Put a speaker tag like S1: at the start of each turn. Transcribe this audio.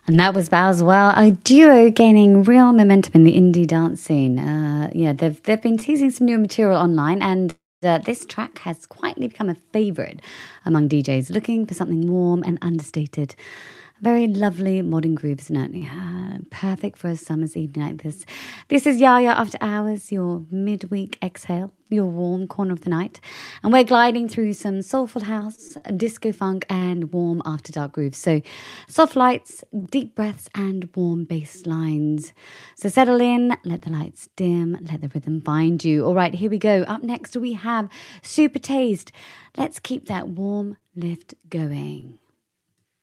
S1: And that was Bow as well, a duo gaining real momentum in the indie dance scene. Yeah, they've been teasing some new material online, and this track has quietly become a favorite among DJs looking for something warm and understated. Very lovely modern groove, isn't it? Yeah, perfect for a summer's evening like this. This is Yaya After Hours, your midweek exhale, your warm corner of the night. And we're gliding through some soulful house, disco funk, and warm after dark grooves. So, soft lights, deep breaths, and warm bass lines. So, settle in, let the lights dim, let the rhythm find you. All right, here we go. Up next, we have Super Taste. Let's keep that warm lift going.